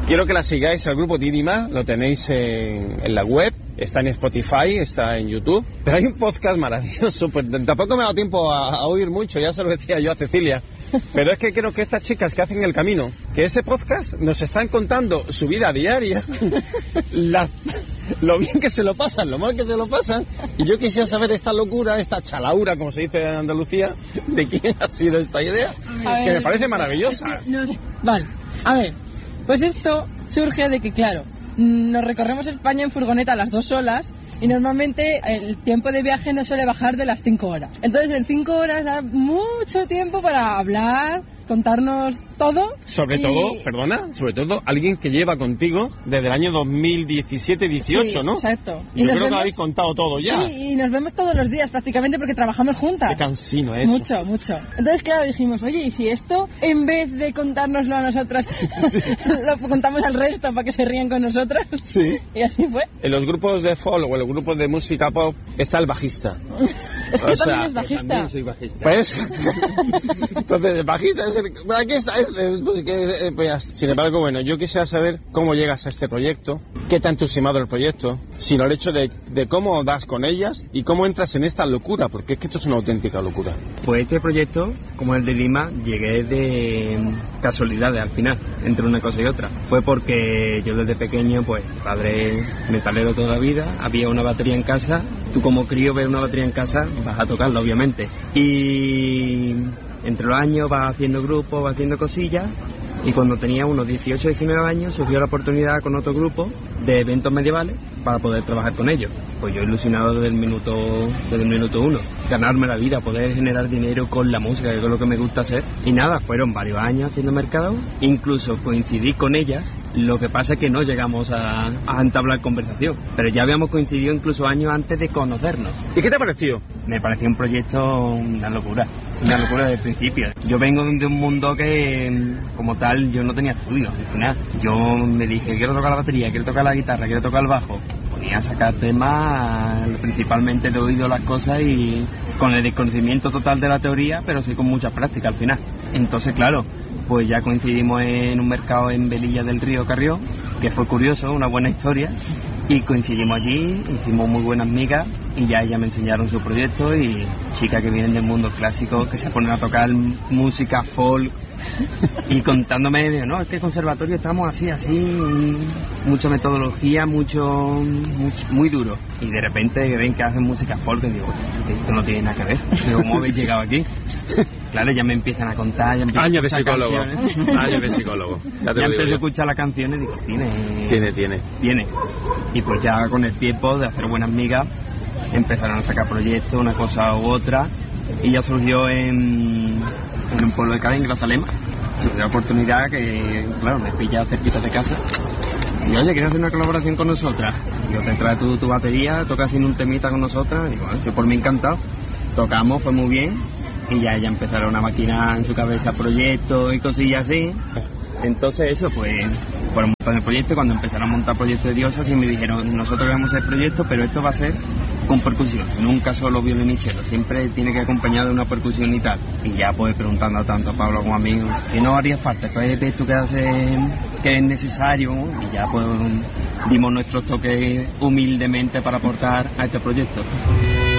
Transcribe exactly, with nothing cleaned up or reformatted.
Quiero que la sigáis al grupo Didima, lo tenéis en, en la web, está en Spotify, está en YouTube, pero hay un podcast maravilloso, pues tampoco me ha dado tiempo a, a oír mucho, ya se lo decía yo a Cecilia, pero es que creo que estas chicas que hacen el camino, que ese podcast nos están contando su vida diaria, la, lo bien que se lo pasan, lo mal que se lo pasan, y yo quisiera saber esta locura, esta chalaura, como se dice en Andalucía, de quién ha sido esta idea, ver, que me parece maravillosa. Es que nos... Vale, a ver. Pues esto surge de que, claro, nos recorremos España en furgoneta las dos solas y normalmente el tiempo de viaje no suele bajar de las cinco horas. Entonces en cinco horas da mucho tiempo para hablar, contarnos todo. Sobre y... todo, perdona, sobre todo alguien que lleva contigo desde el año dos mil diecisiete dieciocho, sí, ¿no? Exacto. Y Yo creo vemos... que habéis contado todo ya. Sí, y nos vemos todos los días prácticamente porque trabajamos juntas. Qué cansino es. Mucho, mucho. Entonces, claro, dijimos, oye, ¿y si esto, en vez de contárnoslo a nosotras, sí. lo contamos al resto para que se rían con nosotras? Sí. Y así fue. En los grupos de folk o en los grupos de música pop está el bajista. Es que o también sea, es bajista. También soy bajista. Pues, entonces el bajista es el... Bueno, aquí está, es, pues, que, pues, sin embargo, bueno, yo quisiera saber cómo llegas a este proyecto, qué te ha entusiasmado el proyecto, sino el hecho de, de cómo das con ellas y cómo entras en esta locura, porque es que esto es una auténtica locura. Pues este proyecto, como el de Lima, llegué de casualidades al final, entre una cosa y otra. Fue porque yo desde pequeño, pues, padre metalero toda la vida, había una batería en casa, tú como crío ves una batería en casa, vas a tocarla obviamente. Y entre los años vas haciendo grupos, vas haciendo cosillas, y cuando tenía unos dieciocho, diecinueve años surgió la oportunidad con otro grupo de eventos medievales para poder trabajar con ellos. Pues yo ilusionado desde el minuto desde el minuto uno, ganarme la vida, poder generar dinero con la música, que es lo que me gusta hacer. Y nada, fueron varios años haciendo mercado, incluso coincidí con ellas, lo que pasa es que no llegamos a, a entablar conversación, pero ya habíamos coincidido incluso años antes de conocernos. ¿Y qué te pareció? Me pareció un proyecto una locura, una locura desde el principio. Yo vengo de un mundo que, como tal, yo no tenía estudios, al final. Yo me dije, quiero tocar la batería, quiero tocar la guitarra, quiero tocar el bajo. Ponía a sacar temas, principalmente de oído las cosas y con el desconocimiento total de la teoría, pero sí con mucha práctica al final. Entonces, claro, pues ya coincidimos en un mercado en Velilla del Río, Carrión, que fue curioso, una buena historia, y coincidimos allí, hicimos muy buenas migas y ya ellas me enseñaron su proyecto y chicas que vienen del mundo clásico, que se ponen a tocar música folk y contándome, de, no, es que el conservatorio estamos así, así, mucha metodología, mucho, mucho muy duro, y de repente ven que hacen música folk y digo, esto no tiene nada que ver, pero ¿cómo habéis llegado aquí? Claro, ya me empiezan a contar, ya empiezo años de a psicólogo, canciones. años de psicólogo. Ya, te ya lo digo empiezo yo. a escuchar las canciones y digo, tiene, tiene, tiene, tiene. Y pues ya con el tiempo de hacer buenas migas, empezaron a sacar proyectos, una cosa u otra, y ya surgió en, en un pueblo de Cádiz, en Grazalema, surgió la oportunidad que, claro, me pilla cerquita de casa. Y oye, ¿quieres hacer una colaboración con nosotras? Yo te trae tu, tu batería, tocas haciendo un temita con nosotras, y bueno, yo por mí encantado. Tocamos, fue muy bien, y ya ella empezaron a maquinar en su cabeza proyectos y cosillas así. Entonces eso, pues, fueron montando el proyecto. Cuando empezaron a montar proyectos de diosas y me dijeron, nosotros vamos a hacer proyectos, pero esto va a ser con percusión, nunca solo violín y cello, siempre tiene que acompañar de una percusión y tal. Y ya pues preguntando tanto a Pablo como a mí, que no haría falta, que ves tú que hace, que es necesario, y ya pues dimos nuestros toques humildemente para aportar a este proyecto.